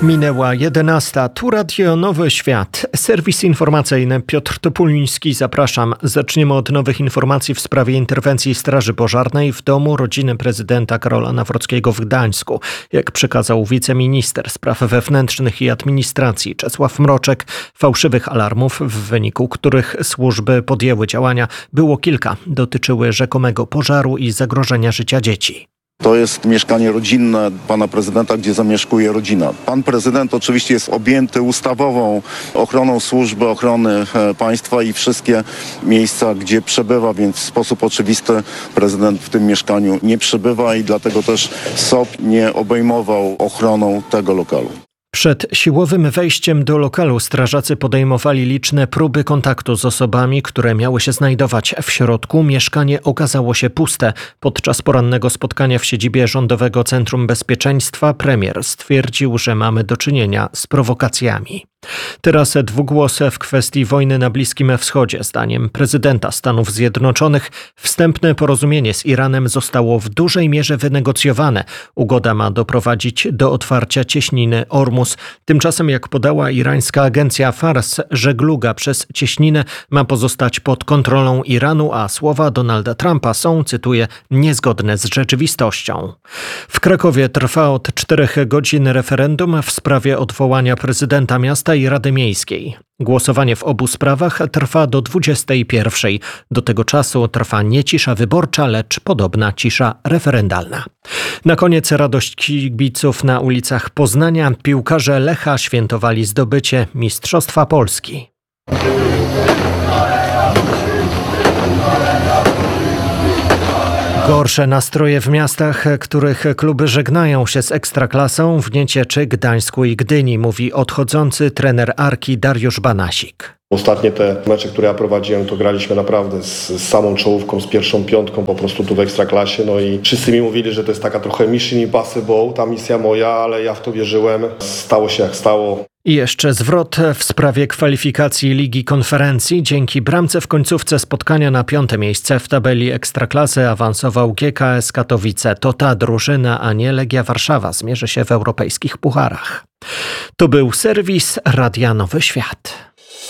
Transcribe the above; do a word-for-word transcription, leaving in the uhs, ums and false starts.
Minęła jedenasta. Tu Radio Nowy Świat. Serwis informacyjny Piotr Topuliński. Zapraszam. Zaczniemy od nowych informacji w sprawie interwencji Straży Pożarnej w domu rodziny prezydenta Karola Nawrockiego w Gdańsku. Jak przekazał wiceminister spraw wewnętrznych i administracji Czesław Mroczek, fałszywych alarmów, w wyniku których służby podjęły działania, było kilka. Dotyczyły rzekomego pożaru i zagrożenia życia dzieci. To jest mieszkanie rodzinne pana prezydenta, gdzie zamieszkuje rodzina. Pan prezydent oczywiście jest objęty ustawową ochroną służby ochrony państwa i wszystkie miejsca, gdzie przebywa, więc w sposób oczywisty prezydent w tym mieszkaniu nie przebywa i dlatego też S O P nie obejmował ochroną tego lokalu. Przed siłowym wejściem do lokalu strażacy podejmowali liczne próby kontaktu z osobami, które miały się znajdować w środku. Mieszkanie okazało się puste. Podczas porannego spotkania w siedzibie Rządowego Centrum Bezpieczeństwa premier stwierdził, że mamy do czynienia z prowokacjami. Teraz dwugłos w kwestii wojny na Bliskim Wschodzie. Zdaniem prezydenta Stanów Zjednoczonych wstępne porozumienie z Iranem zostało w dużej mierze wynegocjowane. Ugoda ma doprowadzić do otwarcia cieśniny Ormus. Tymczasem, jak podała irańska agencja Fars, żegluga przez cieśninę ma pozostać pod kontrolą Iranu, a słowa Donalda Trumpa są, cytuję, niezgodne z rzeczywistością. W Krakowie trwa od czterech godzin referendum w sprawie odwołania prezydenta miasta i Rady Miejskiej. Głosowanie w obu sprawach trwa do dwudziestej pierwszej. Do tego czasu trwa nie cisza wyborcza, lecz podobna cisza referendalna. Na koniec radość kibiców na ulicach Poznania. Piłkarze Lecha świętowali zdobycie Mistrzostwa Polski. Gorsze nastroje w miastach, których kluby żegnają się z Ekstraklasą, w Niecieczy, Gdańsku i Gdyni, mówi odchodzący trener Arki Dariusz Banasik. Ostatnie te mecze, które ja prowadziłem, to graliśmy naprawdę z, z samą czołówką, z pierwszą piątką po prostu tu w Ekstraklasie. No i wszyscy mi mówili, że to jest taka trochę mission impossible, ta misja moja, ale ja w to wierzyłem. Stało się jak stało. I jeszcze zwrot w sprawie kwalifikacji Ligi Konferencji. Dzięki bramce w końcówce spotkania na piąte miejsce w tabeli Ekstraklasy awansował G K S Katowice. To ta drużyna, a nie Legia Warszawa, zmierzy się w europejskich pucharach. To był serwis Radia Nowy Świat.